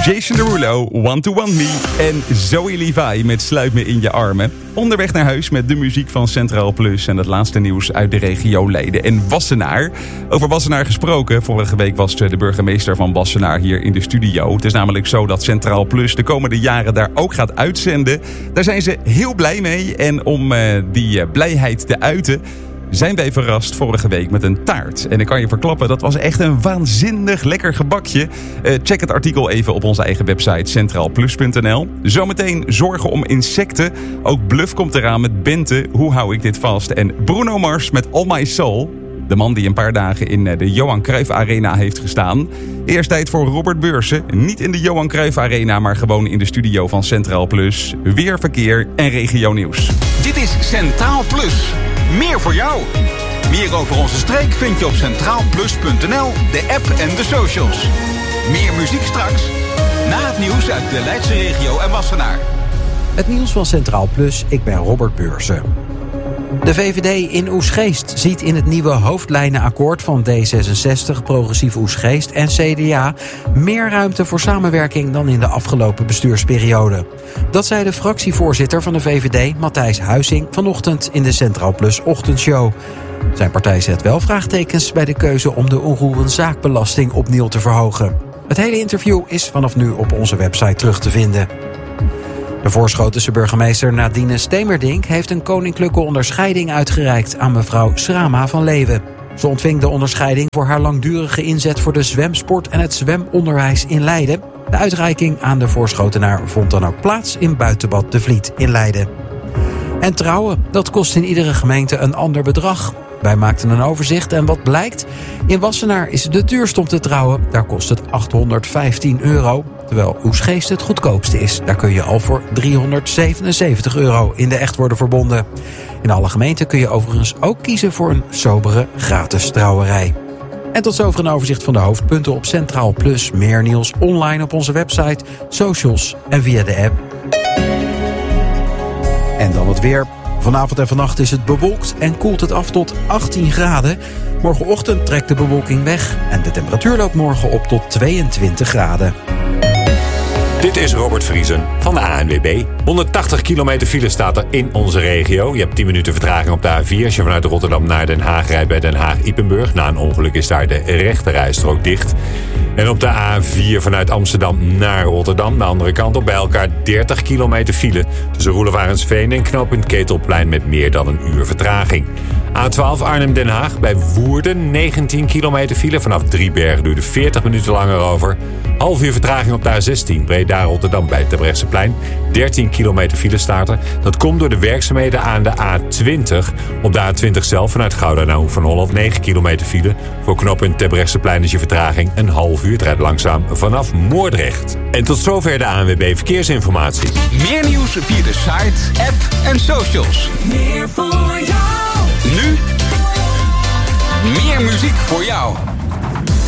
Jason Derulo, Want to Want Me en Zoe Levi met Sluit me in je armen. Onderweg naar huis met de muziek van Centraal Plus en het laatste nieuws uit de regio Leiden en Wassenaar. Over Wassenaar gesproken, vorige week was de burgemeester van Wassenaar hier in de studio. Het is namelijk zo dat Centraal Plus de komende jaren daar ook gaat uitzenden. Daar zijn ze heel blij mee en om die blijheid te uiten zijn wij verrast vorige week met een taart. En ik kan je verklappen, dat was echt een waanzinnig lekker gebakje. Check het artikel even op onze eigen website centraalplus.nl. Zometeen zorgen om insecten. Ook Bluff komt eraan met Bente, Hoe hou ik dit vast? En Bruno Mars met All My Soul. De man die een paar dagen in de Johan Cruijff Arena heeft gestaan. Eerst tijd voor Robert Beursen. Niet in de Johan Cruijff Arena, maar gewoon in de studio van Centraal Plus. Weer verkeer en regionieuws. Dit is Centraal Plus. Meer voor jou. Meer over onze streek vind je op centraalplus.nl, de app en de socials. Meer muziek straks, na het nieuws uit de Leidse regio en Wassenaar. Het nieuws van Centraal Plus, ik ben Robert Beursen. De VVD in Oegstgeest ziet in het nieuwe hoofdlijnenakkoord van D66, Progressief Oegstgeest en CDA meer ruimte voor samenwerking dan in de afgelopen bestuursperiode. Dat zei de fractievoorzitter van de VVD, Matthijs Huizing, vanochtend in de Centraal Plus ochtendshow. Zijn partij zet wel vraagtekens bij de keuze om de onroerenzaakbelasting opnieuw te verhogen. Het hele interview is vanaf nu op onze website terug te vinden. De Voorschotense burgemeester Nadine Stemerdink heeft een koninklijke onderscheiding uitgereikt aan mevrouw Schrama van Leeuwen. Ze ontving de onderscheiding voor haar langdurige inzet voor de zwemsport en het zwemonderwijs in Leiden. De uitreiking aan de Voorschotenaar vond dan ook plaats in Buitenbad de Vliet in Leiden. En trouwen, dat kost in iedere gemeente een ander bedrag. Wij maakten een overzicht en wat blijkt? In Wassenaar is het de duurst om te trouwen. Daar kost het €815. Terwijl Oegstgeest het goedkoopste is. Daar kun je al voor €377 in de echt worden verbonden. In alle gemeenten kun je overigens ook kiezen voor een sobere gratis trouwerij. En tot zover een overzicht van de hoofdpunten op Centraal Plus. Meer nieuws online op onze website, socials en via de app. En dan het weer. Vanavond en vannacht is het bewolkt en koelt het af tot 18 graden. Morgenochtend trekt de bewolking weg en de temperatuur loopt morgen op tot 22 graden. Dit is Robert Vriesen van de ANWB. 180 kilometer file staat er in onze regio. Je hebt 10 minuten vertraging op de A4 als je vanuit Rotterdam naar Den Haag rijdt bij Den Haag-Ipenburg. Na een ongeluk is daar de rechterrijstrook dicht. En op de A4 vanuit Amsterdam naar Rotterdam, de andere kant op, bij elkaar 30 kilometer file tussen Roelof Arendsveen en knooppunt Ketelplein met meer dan een uur vertraging. A12 Arnhem-Den Haag bij Woerden, 19 kilometer file. Vanaf Driebergen duurde 40 minuten langer over. Half uur vertraging op de A16 Breda-Rotterdam bij het Terbrechtseplein. 13 kilometer file staat er. Dat komt door de werkzaamheden aan de A20. Op de A20 zelf vanuit Gouda naar Hoek van Holland 9 kilometer file. Voor knooppunt Terbrechtseplein is je vertraging een half uur. Het rijdt langzaam vanaf Moordrecht. En tot zover de ANWB Verkeersinformatie. Meer nieuws via de site, app en socials. Meer voor jou. Nu meer muziek voor jou.